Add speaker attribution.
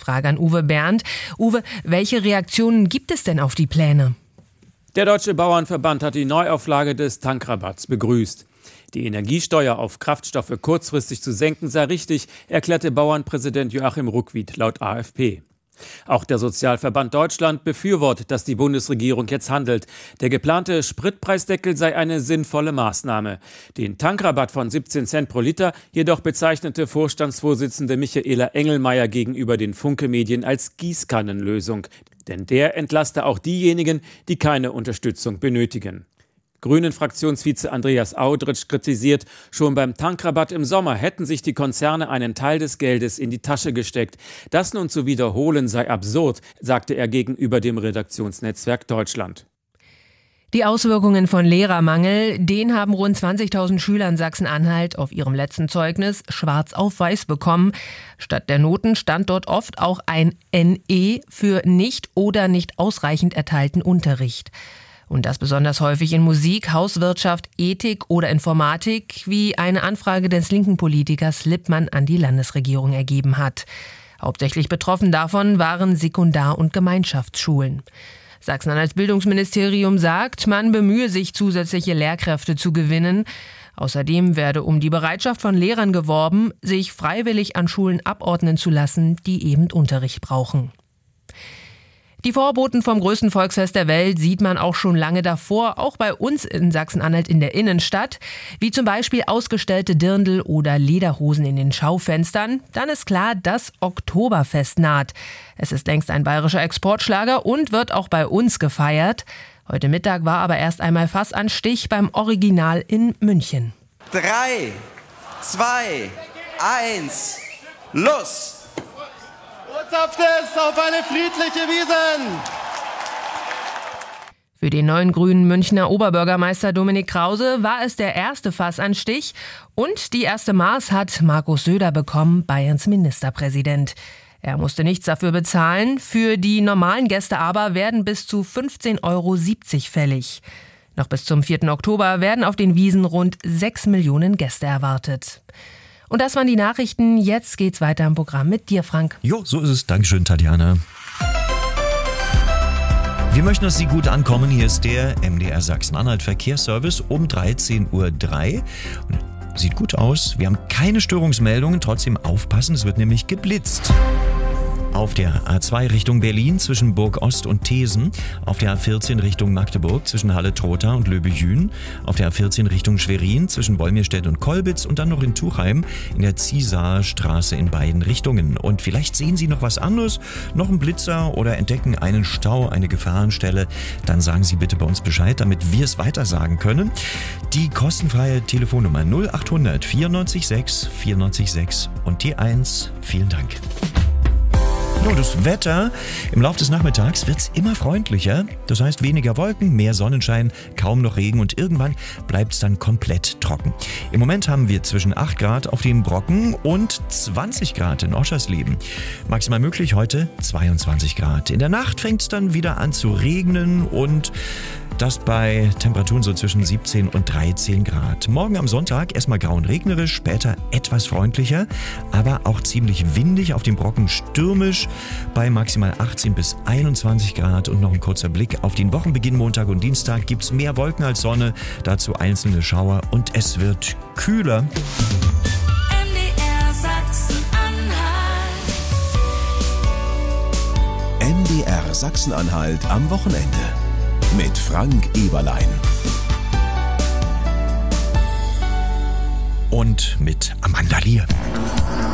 Speaker 1: Frage an Uwe Bernd. Uwe, welche Reaktionen gibt es denn auf die Pläne?
Speaker 2: Der Deutsche Bauernverband hat die Neuauflage des Tankrabatts begrüßt. Die Energiesteuer auf Kraftstoffe kurzfristig zu senken sei richtig, erklärte Bauernpräsident Joachim Ruckwied laut AfP. Auch der Sozialverband Deutschland befürwortet, dass die Bundesregierung jetzt handelt. Der geplante Spritpreisdeckel sei eine sinnvolle Maßnahme. Den Tankrabatt von 17 Cent pro Liter jedoch bezeichnete Vorstandsvorsitzende Michaela Engelmeier gegenüber den Funke-Medien als Gießkannenlösung. Denn der entlaste auch diejenigen, die keine Unterstützung benötigen. Grünen-Fraktionsvize Andreas Audritsch kritisiert, schon beim Tankrabatt im Sommer hätten sich die Konzerne einen Teil des Geldes in die Tasche gesteckt. Das nun zu wiederholen sei absurd, sagte er gegenüber dem Redaktionsnetzwerk Deutschland.
Speaker 1: Die Auswirkungen von Lehrermangel, den haben rund 20.000 Schüler in Sachsen-Anhalt auf ihrem letzten Zeugnis schwarz auf weiß bekommen. Statt der Noten stand dort oft auch ein NE für nicht oder nicht ausreichend erteilten Unterricht. Und das besonders häufig in Musik, Hauswirtschaft, Ethik oder Informatik, wie eine Anfrage des linken Politikers Lippmann an die Landesregierung ergeben hat. Hauptsächlich betroffen davon waren Sekundar- und Gemeinschaftsschulen. Sachsen-Anhalts Bildungsministerium sagt, man bemühe sich, zusätzliche Lehrkräfte zu gewinnen. Außerdem werde um die Bereitschaft von Lehrern geworben, sich freiwillig an Schulen abordnen zu lassen, die eben Unterricht brauchen. Die Vorboten vom größten Volksfest der Welt sieht man auch schon lange davor, auch bei uns in Sachsen-Anhalt in der Innenstadt, wie zum Beispiel ausgestellte Dirndl oder Lederhosen in den Schaufenstern. Dann ist klar, das Oktoberfest naht. Es ist längst ein bayerischer Exportschlager und wird auch bei uns gefeiert. Heute Mittag war aber erst einmal Fass an Stich beim Original in München.
Speaker 3: 3, 2, 1, los!
Speaker 4: Zapft es auf eine friedliche Wiesn!
Speaker 1: Für den neuen grünen Münchner Oberbürgermeister Dominik Krause war es der erste Fassanstich und die erste Maß hat Markus Söder bekommen, Bayerns Ministerpräsident. Er musste nichts dafür bezahlen, für die normalen Gäste aber werden bis zu 15,70 € fällig. Noch bis zum 4. Oktober werden auf den Wiesn rund 6 Millionen Gäste erwartet. Und das waren die Nachrichten. Jetzt geht's weiter im Programm mit dir, Frank.
Speaker 5: Jo, so ist es. Dankeschön, Tatjana. Wir möchten, dass Sie gut ankommen. Hier ist der MDR Sachsen-Anhalt Verkehrsservice um 13:03 Uhr. Sieht gut aus. Wir haben keine Störungsmeldungen. Trotzdem aufpassen, es wird nämlich geblitzt. Auf der A2 Richtung Berlin zwischen Burg Ost und Thesen, auf der A14 Richtung Magdeburg zwischen Halle-Trotha und Löbejün, auf der A14 Richtung Schwerin zwischen Wolmirstedt und Kolbitz und dann noch in Tuchheim in der Ziesaer Straße in beiden Richtungen. Und vielleicht sehen Sie noch was anderes, noch einen Blitzer oder entdecken einen Stau, eine Gefahrenstelle, dann sagen Sie bitte bei uns Bescheid, damit wir es weitersagen können. Die kostenfreie Telefonnummer 0800 94 6 94 6 und die 1. Vielen Dank. Nun, das Wetter, im Laufe des Nachmittags wird es immer freundlicher. Das heißt weniger Wolken, mehr Sonnenschein, kaum noch Regen und irgendwann bleibt es dann komplett trocken. Im Moment haben wir zwischen 8 Grad auf dem Brocken und 20 Grad in Oschersleben. Maximal möglich heute 22 Grad. In der Nacht fängt es dann wieder an zu regnen und das bei Temperaturen so zwischen 17 und 13 Grad. Morgen am Sonntag erstmal grau und regnerisch, später etwas freundlicher, aber auch ziemlich windig, auf dem Brocken stürmisch bei maximal 18 bis 21 Grad. Und noch ein kurzer Blick auf den Wochenbeginn Montag und Dienstag. Gibt es mehr Wolken als Sonne, dazu einzelne Schauer und es wird kühler.
Speaker 6: MDR Sachsen-Anhalt.
Speaker 7: MDR Sachsen-Anhalt am Wochenende. Mit Frank Eberlein.
Speaker 5: Und mit Amanda Lier.